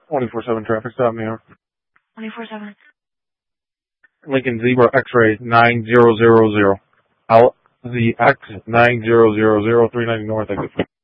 24/7 traffic stop, New York. 24/7. Lincoln Zebra X-ray 9000. LZX 9000 390 North exit.